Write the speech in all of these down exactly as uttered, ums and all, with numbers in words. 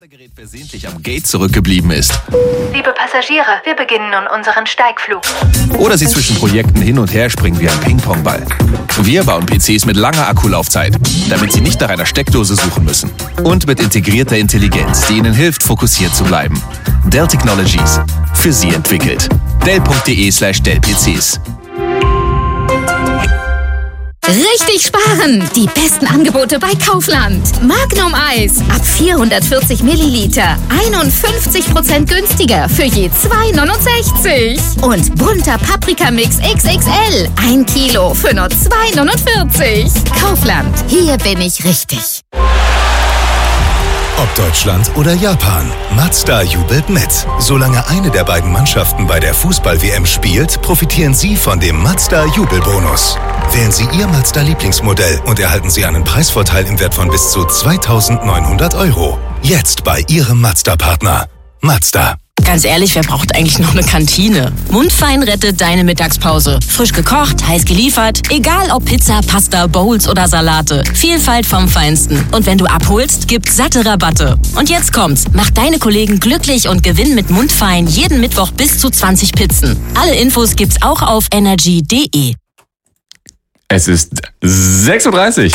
Das Gerät versehentlich am Gate zurückgeblieben ist. Liebe Passagiere, wir beginnen nun unseren Steigflug. Oder sie zwischen Projekten hin und her springen wie ein Ping-Pong-Ball. Wir bauen P Cs mit langer Akkulaufzeit, damit sie nicht nach einer Steckdose suchen müssen. Und mit integrierter Intelligenz, die ihnen hilft, fokussiert zu bleiben. Dell Technologies. Für Sie entwickelt. Dell.de slash Dell-PCs. Richtig sparen! Die besten Angebote bei Kaufland. Magnum Eis ab vierhundertvierzig Milliliter. einundfünfzig Prozent günstiger für je zwei neunundsechzig. Und bunter Paprikamix X X L. ein Kilo für nur zwei neunundvierzig. Kaufland. Hier bin ich richtig. Ob Deutschland oder Japan, Mazda jubelt mit. Solange eine der beiden Mannschaften bei der Fußball-W M spielt, profitieren Sie von dem Mazda-Jubelbonus. Wählen Sie Ihr Mazda-Lieblingsmodell und erhalten Sie einen Preisvorteil im Wert von bis zu zweitausendneunhundert Euro. Jetzt bei Ihrem Mazda-Partner. Mazda. Ganz ehrlich, wer braucht eigentlich noch eine Kantine? Mundfein rettet deine Mittagspause. Frisch gekocht, heiß geliefert. Egal ob Pizza, Pasta, Bowls oder Salate. Vielfalt vom Feinsten. Und wenn du abholst, gibt's satte Rabatte. Und jetzt kommt's. Mach deine Kollegen glücklich und gewinn mit Mundfein jeden Mittwoch bis zu zwanzig Pizzen. Alle Infos gibt's auch auf energy punkt de. Es ist sechs Uhr dreißig.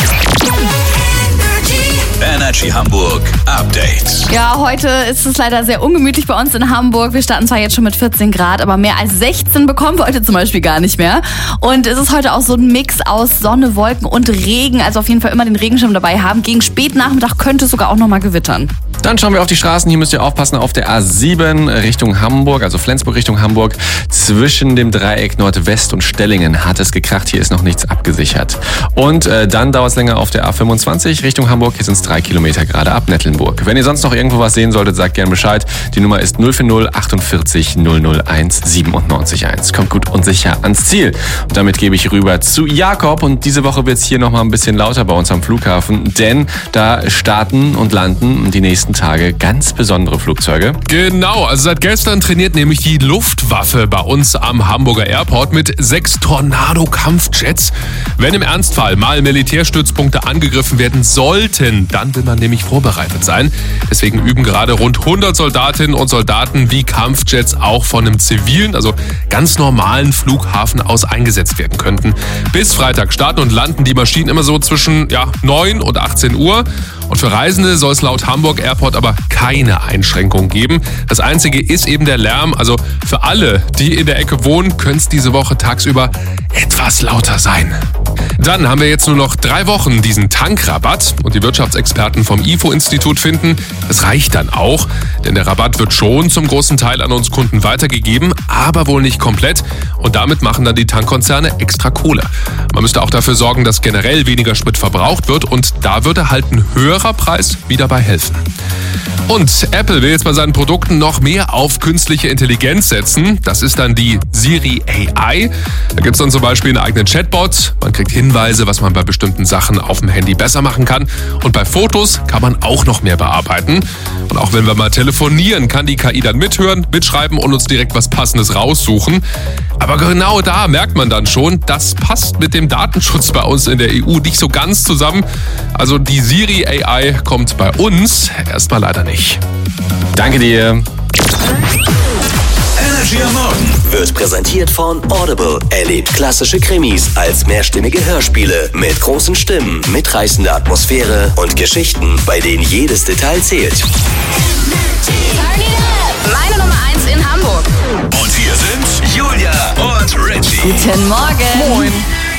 Energy Hamburg Update. Ja, heute ist es leider sehr ungemütlich bei uns in Hamburg. Wir starten zwar jetzt schon mit vierzehn Grad, aber mehr als sechzehn bekommen wir heute zum Beispiel gar nicht mehr. Und es ist heute auch so ein Mix aus Sonne, Wolken und Regen. Also auf jeden Fall immer den Regenschirm dabei haben. Gegen Spätnachmittag könnte es sogar auch nochmal gewittern. Dann schauen wir auf die Straßen. Hier müsst ihr aufpassen auf der A sieben Richtung Hamburg, also Flensburg Richtung Hamburg. Zwischen dem Dreieck Nordwest und Stellingen hat es gekracht. Hier ist noch nichts abgesichert. Und äh, dann dauert es länger auf der A fünfundzwanzig Richtung Hamburg. Hier sind es drei Kilometer gerade ab Nettlenburg. Wenn ihr sonst noch irgendwo was sehen solltet, sagt gerne Bescheid. Die Nummer ist null vier null achtundvierzig null null eins siebenundneunzig eins. Kommt gut und sicher ans Ziel. Und damit gebe ich rüber zu Jakob. Und diese Woche wird es hier nochmal ein bisschen lauter bei uns am Flughafen, denn da starten und landen die nächsten Tage ganz besondere Flugzeuge. Genau, also seit gestern trainiert nämlich die Luftwaffe bei uns am Hamburger Airport mit sechs Tornado-Kampfjets. Wenn im Ernstfall mal Militärstützpunkte angegriffen werden sollten, dann will man nämlich vorbereitet sein. Deswegen üben gerade rund hundert Soldatinnen und Soldaten, wie Kampfjets auch von einem zivilen, also ganz normalen Flughafen aus eingesetzt werden könnten. Bis Freitag starten und landen die Maschinen immer so zwischen ja, neun und achtzehn Uhr. Und für Reisende soll es laut Hamburg Airport aber keine Einschränkungen geben. Das Einzige ist eben der Lärm. Also für alle, die in der Ecke wohnen, könnte es diese Woche tagsüber etwas lauter sein. Dann haben wir jetzt nur noch drei Wochen diesen Tankrabatt. Und die Wirtschaftsexperten vom I F O-Institut finden, es reicht dann auch. Denn der Rabatt wird schon zum großen Teil an uns Kunden weitergegeben, aber wohl nicht komplett. Und damit machen dann die Tankkonzerne extra Kohle. Man müsste auch dafür sorgen, dass generell weniger Sprit verbraucht wird. Und da würde halt ein höherer Preis wieder bei helfen. Und Apple will jetzt bei seinen Produkten noch mehr auf künstliche Intelligenz setzen. Das ist dann die Siri A I. Da gibt es dann zum Beispiel einen eigenen Chatbot. Man kriegt Hinweise, was man bei bestimmten Sachen auf dem Handy besser machen kann. Und bei Fotos kann man auch noch mehr bearbeiten. Und auch wenn wir mal telefonieren, kann die K I dann mithören, mitschreiben und uns direkt was Passendes raussuchen. Aber genau da merkt man dann schon, das passt mit dem Datenschutz bei uns in der E U nicht so ganz zusammen. Also die Siri A I kommt bei uns erstmal leider nicht. Danke dir. Energy am Morgen Wird präsentiert von Audible. Erlebt klassische Krimis als mehrstimmige Hörspiele mit großen Stimmen, mitreißender Atmosphäre und Geschichten, bei denen jedes Detail zählt. Meine Nummer eins in Hamburg. Und hier sind Julia und Richie. Guten Morgen. Moin.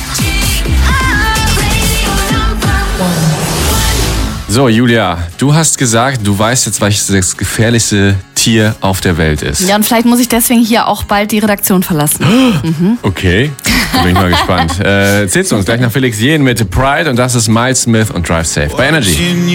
So, Julia, du hast gesagt, du weißt jetzt, was das gefährlichste Tier auf der Welt ist. Ja, und vielleicht muss ich deswegen hier auch bald die Redaktion verlassen. Mhm. Okay, da bin ich mal gespannt. Äh, erzählst du uns gleich nach Felix Jähn mit Pride und das ist Miles Smith und Drive Safe bei Energy.